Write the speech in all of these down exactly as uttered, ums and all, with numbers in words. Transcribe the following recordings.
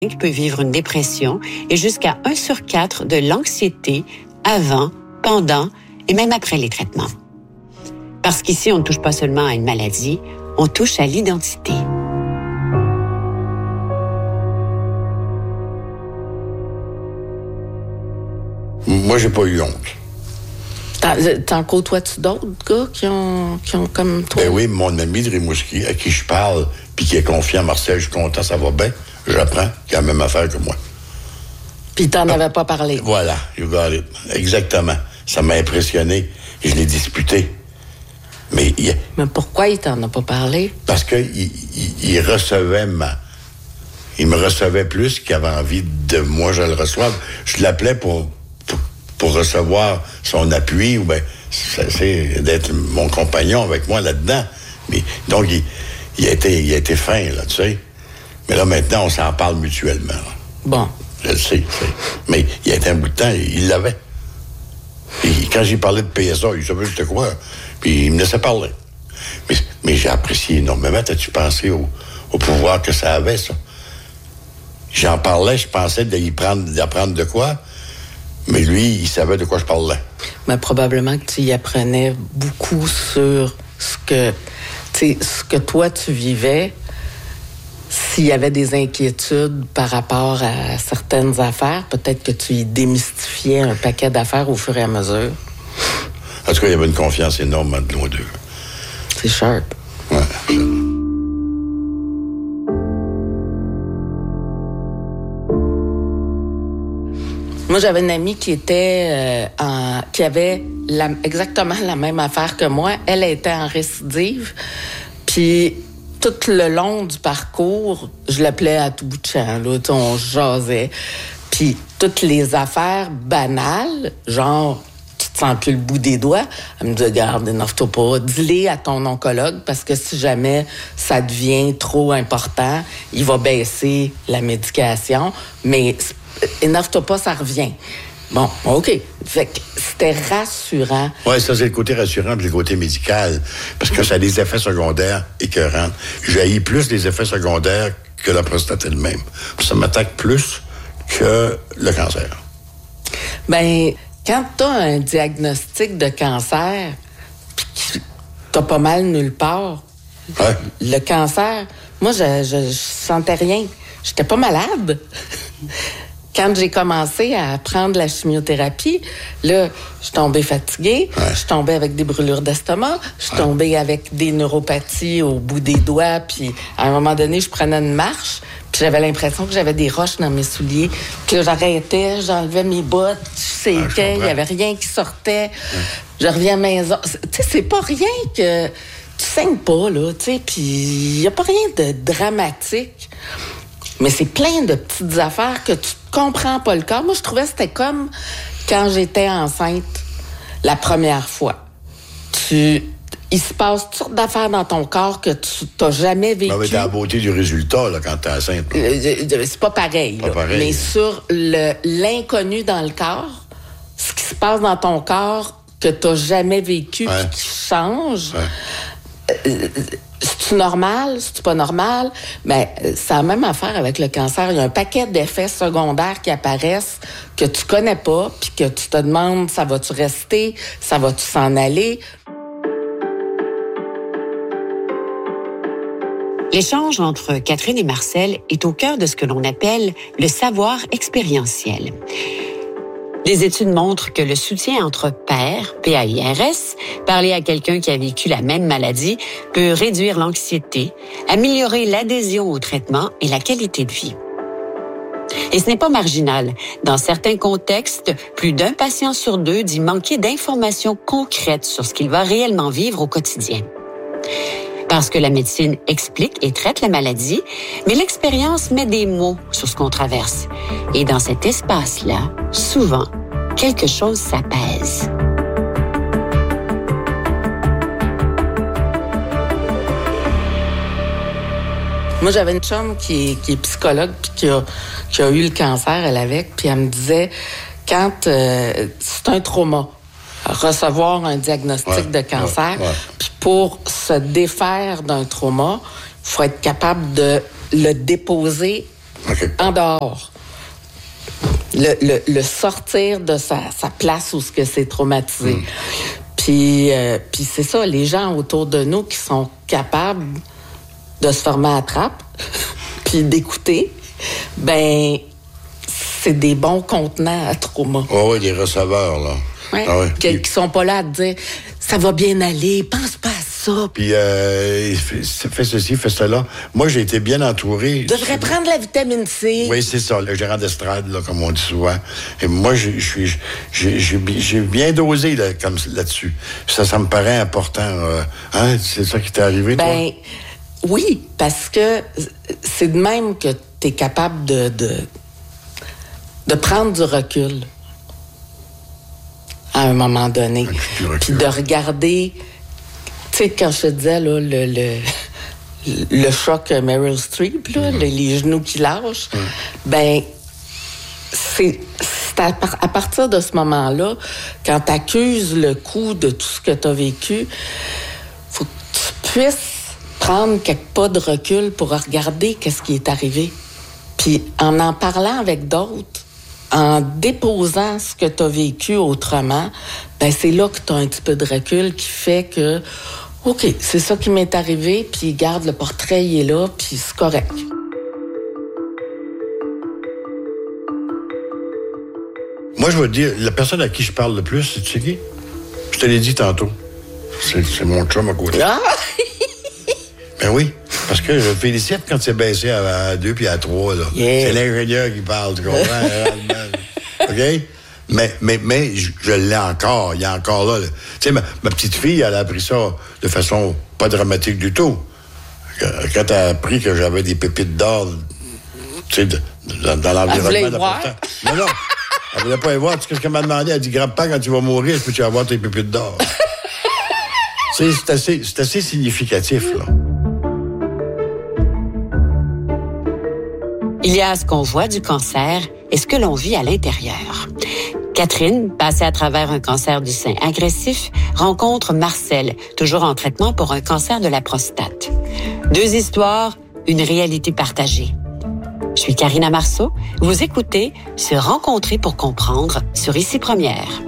qui peut vivre une dépression et jusqu'à un sur quatre de l'anxiété avant, pendant et même après les traitements. Parce qu'ici, on ne touche pas seulement à une maladie, on touche à l'identité. Moi, j'ai pas eu honte. T'en, t'en côtoies-tu d'autres gars qui ont, qui ont comme toi? Ben oui, mon ami de Rimouski, à qui je parle, puis qui est confiant, Marcel, je suis content, ça va bien, j'apprends qu'il a la même affaire que moi. Puis t'en ah, avais pas parlé? Voilà, you got it. Exactement. Ça m'a impressionné. Et je l'ai disputé. Mais, il, Mais pourquoi il t'en a pas parlé? Parce qu'il il, il recevait ma... Il me recevait plus qu'il avait envie de moi, je le reçoive. Je l'appelais pour... pour recevoir son appui, ou bien, c'est d'être mon compagnon avec moi là-dedans. Mais, donc, il, il, a été, il a été fin, là, tu sais. Mais là, maintenant, on s'en parle mutuellement. Là. Bon. Je le sais, tu sais. Mais il y a été un bout de temps, il l'avait. Puis quand j'ai parlé de P S A, il savait c'était quoi. Puis il me laissait parler. Mais, mais j'ai apprécié énormément. T'as-tu pensé au, au pouvoir que ça avait, ça? J'en parlais, je pensais d'y prendre, d'apprendre de quoi. Mais lui, il savait de quoi je parlais. Mais probablement que tu y apprenais beaucoup sur ce que, tu sais, ce que toi, tu vivais, s'il y avait des inquiétudes par rapport à certaines affaires, peut-être que tu y démystifiais un paquet d'affaires au fur et à mesure. En tout cas, il y avait une confiance énorme entre nous deux. C'est sharp. Ouais, c'est... Moi, j'avais une amie qui était euh, en, qui avait la, exactement la même affaire que moi. Elle était en récidive. Puis, tout le long du parcours, je l'appelais à tout bout de champ. Là, on jasait. Puis, toutes les affaires banales, genre, tu te sens plus le bout des doigts. Elle me disait, garde, énerve-toi pas. Dis-les à ton oncologue parce que si jamais ça devient trop important, il va baisser la médication. Mais énerve-toi pas, ça revient. Bon, OK. Fait que c'était rassurant. Oui, ça, c'est le côté rassurant puis le côté médical. Parce que ça a des effets secondaires écœurants. J'ai plus les effets secondaires que la prostate elle-même. Ça m'attaque plus que le cancer. Ben, quand t'as un diagnostic de cancer puis que t'as pas mal nulle part, ouais. Le cancer, moi, je, je, je sentais rien. J'étais pas malade. Quand j'ai commencé à prendre la chimiothérapie, là, je suis tombée fatiguée, ouais. Je suis tombée avec des brûlures d'estomac, je suis ouais. tombée avec des neuropathies au bout des doigts, puis à un moment donné, je prenais une marche, puis j'avais l'impression que j'avais des roches dans mes souliers, puis là, j'arrêtais, j'enlevais mes bottes, je séquais, il n'y avait rien qui sortait, ouais. Je reviens à la maison. Tu sais, c'est pas rien que... Tu saignes pas, là, tu sais, puis il n'y a pas rien de dramatique. Mais c'est plein de petites affaires que tu comprends pas le corps. Moi, je trouvais que c'était comme quand j'étais enceinte la première fois. Tu, il se passe toutes sortes d'affaires dans ton corps que tu n'as jamais vécu. Non, mais t'as la beauté du résultat là, quand t'es enceinte. Euh, c'est pas pareil. Pas là. pareil. Mais sur le, l'inconnu dans le corps, ce qui se passe dans ton corps que tu n'as jamais vécu ouais. puis qui change... Ouais. Euh, c'est-tu normal? C'est-tu pas normal? Ben, c'est la même affaire avec le cancer. Il y a un paquet d'effets secondaires qui apparaissent que tu connais pas, puis que tu te demandes, ça va-tu rester? Ça va-tu s'en aller? L'échange entre Catherine et Marcel est au cœur de ce que l'on appelle le savoir expérientiel. Les études montrent que le soutien entre pairs, P A I R S, parler à quelqu'un qui a vécu la même maladie, peut réduire l'anxiété, améliorer l'adhésion au traitement et la qualité de vie. Et ce n'est pas marginal. Dans certains contextes, plus d'un patient sur deux dit manquer d'informations concrètes sur ce qu'il va réellement vivre au quotidien. Parce que la médecine explique et traite la maladie, mais l'expérience met des mots sur ce qu'on traverse. Et dans cet espace-là, souvent, quelque chose s'apaise. Moi, j'avais une chum qui est, qui est psychologue puis qui a, qui a eu le cancer, elle avec, puis elle me disait, quand euh, c'est un trauma, recevoir un diagnostic ouais, de cancer, ouais, ouais. Puis pour se défaire d'un trauma, il faut être capable de le déposer Okay. En dehors. Le, le, le sortir de sa, sa place où ce que c'est traumatisé. Mm. Puis, euh, puis c'est ça, les gens autour de nous qui sont capables de se former à la trappe, puis d'écouter, ben c'est des bons contenants à trauma. Oh oui, des receveurs, là. Ouais. Ah ouais. Qui, Puis... qui sont pas là à te dire « ça va bien aller, pense pas à ça ». Puis, euh, fais ceci, fais cela. Moi, j'ai été bien entouré. Tu devrais prendre la vitamine C. Oui, c'est ça, le gérant d'estrade, là, comme on dit souvent. Et moi, je suis, j'ai bien dosé là, comme, là-dessus. Ça, ça me paraît important. Euh, hein? C'est ça qui t'est arrivé, toi? Ben, oui, parce que c'est de même que tu es capable de, de, de prendre du recul à un moment donné. Puis de regarder, tu sais, quand je te disais, là, le, le, le choc Meryl Streep, là, mm-hmm. les genoux qui lâchent, mm. ben c'est à, à partir de ce moment-là, quand tu accuses le coup de tout ce que tu as vécu, faut que tu puisses prendre quelques pas de recul pour regarder qu'est-ce qui est arrivé. Puis en en parlant avec d'autres, en déposant ce que tu as vécu autrement, ben c'est là que tu as un petit peu de recul qui fait que, OK, c'est ça qui m'est arrivé, puis garde, le portrait, il est là, puis c'est correct. Moi, je veux te dire, la personne à qui je parle le plus, c'est tu sais qui? Je te l'ai dit tantôt. C'est, c'est mon chum à côté. Ah! Ben oui, parce que je félicite quand c'est baissé à, à deux puis à trois, là. Yeah. C'est l'ingénieur qui parle, tu comprends? OK? Mais, mais, mais je, je l'ai encore, il est encore là. là. Tu sais, ma, ma petite fille, elle a appris ça de façon pas dramatique du tout. Quand elle a appris que j'avais des pépites d'or, tu sais, dans, dans l'environnement de la Non, non, elle voulait pas y voir. Tu sais ce qu'elle m'a demandé? Elle a dit, grand-père, quand tu vas mourir, peux-tu avoir tes pépites d'or? C'est, c'est, assez, c'est assez significatif, là. Il y a ce qu'on voit du cancer et ce que l'on vit à l'intérieur. Catherine, passée à travers un cancer du sein agressif, rencontre Marcel, toujours en traitement pour un cancer de la prostate. Deux histoires, une réalité partagée. Je suis Karina Marceau. Vous écoutez Se rencontrer pour comprendre sur Ici Première.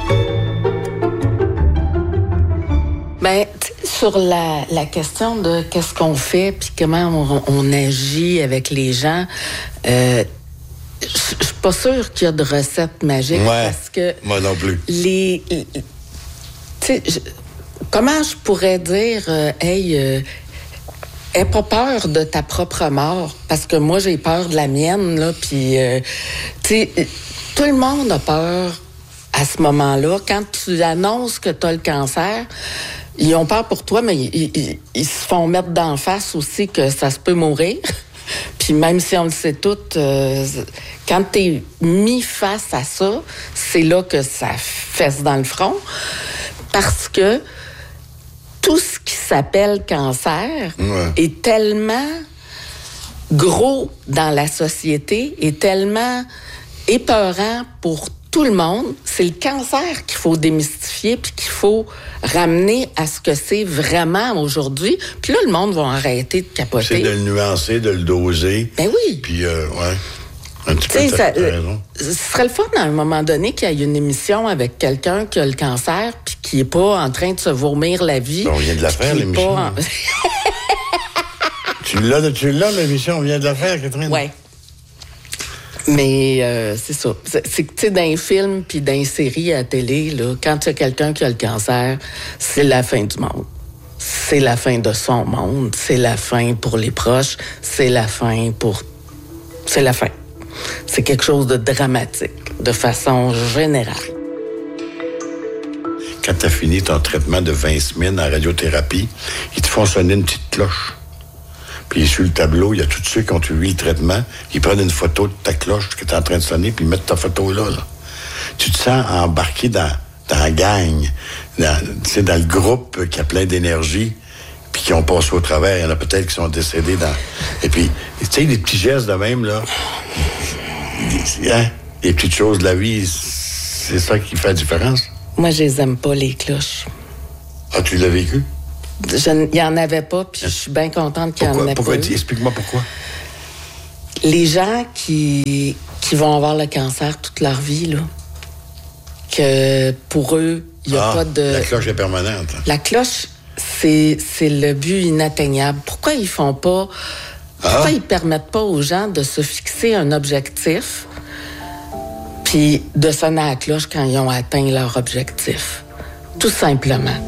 Bien, sur la, la question de qu'est-ce qu'on fait puis comment on, on agit avec les gens, euh, je suis pas sûre qu'il y a de recettes magiques. Ouais, parce que moi non plus. Les, tu sais, comment je pourrais dire, euh, hey, euh, aie pas peur de ta propre mort, parce que moi j'ai peur de la mienne là, puis euh, tu sais, tout le monde a peur à ce moment-là. Quand tu annonces que tu as le cancer, ils ont peur pour toi, mais ils, ils, ils se font mettre d'en face aussi que ça se peut mourir. Puis même si on le sait tout, euh, quand t'es mis face à ça, c'est là que ça fesse dans le front. Parce que tout ce qui s'appelle cancer ouais. est tellement gros dans la société, est tellement épeurant pour tout le monde. C'est le cancer qu'il faut démystifier puis qu'il faut ramener à ce que c'est vraiment aujourd'hui. Puis là, le monde va arrêter de capoter. C'est de le nuancer, de le doser. Ben oui. Puis, euh, ouais, un petit peu, ça, t'as raison. Ce serait le fun, à un moment donné, qu'il y ait une émission avec quelqu'un qui a le cancer puis qui n'est pas en train de se vomir la vie. Ben, on vient de la faire, l'émission. En... tu l'as, tu l'as, l'émission, on vient de la faire, Catherine? Oui. Mais euh, c'est ça. C'est, c'est que, tu sais, dans les films puis dans les séries à la télé, là, quand il y a quelqu'un qui a le cancer, c'est la fin du monde. C'est la fin de son monde. C'est la fin pour les proches. C'est la fin pour... C'est la fin. C'est quelque chose de dramatique, de façon générale. Quand tu as fini ton traitement de vingt semaines en radiothérapie, ils te font sonner une petite cloche. Puis sur le tableau, il y a tous ceux qui ont eu le traitement. Ils prennent une photo de ta cloche qui est en train de sonner, puis ils mettent ta photo là. là. Tu te sens embarqué dans, dans la gang, dans, dans le groupe qui a plein d'énergie, puis qui ont passé au travers. Il y en a peut-être qui sont décédés dans... Et puis, tu sais, les petits gestes de même, là, hein, les petites choses de la vie, c'est ça qui fait la différence. Moi, je les aime pas, les cloches. Ah, tu l'as vécu? Il n'y en avait pas, puis je suis bien contente qu'il y en ait pourquoi? pas. Explique-moi pourquoi. les gens qui, qui vont avoir le cancer toute leur vie, là, que pour eux, il n'y a ah, pas de... La cloche est permanente. La cloche, c'est, c'est le but inatteignable. Pourquoi ils font pas... Pourquoi ah. ils permettent pas aux gens de se fixer un objectif puis de sonner à la cloche quand ils ont atteint leur objectif? Tout simplement.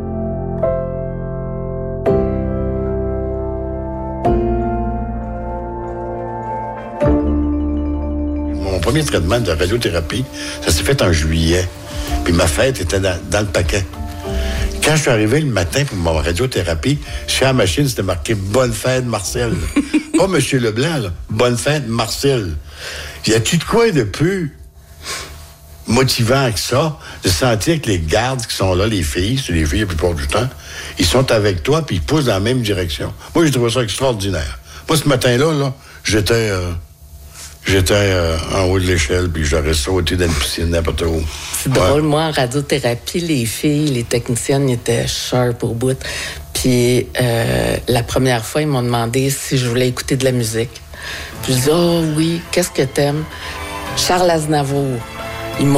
Mon premier traitement de radiothérapie, ça s'est fait en juillet. Puis ma fête était dans, dans le paquet. Quand je suis arrivé le matin pour ma radiothérapie, sur la machine, c'était marqué « Bonne fête, Marcel ». Pas M. Leblanc, là. « Bonne fête, Marcel ». Y a-tu de quoi de plus motivant que ça, de sentir que les gardes qui sont là, les filles, c'est les filles la plupart du temps, ils sont avec toi puis ils poussent dans la même direction. Moi, j'ai trouvé ça extraordinaire. Moi, ce matin-là, là, j'étais... Euh, J'étais euh, en haut de l'échelle, puis j'aurais sauté dans une piscine n'importe où. C'est ouais. drôle, moi, en radiothérapie, les filles, les techniciennes étaient sharp au bout. Puis euh, la première fois, ils m'ont demandé si je voulais écouter de la musique. Puis je dis « Oh oui, qu'est-ce que t'aimes? » Charles Aznavour.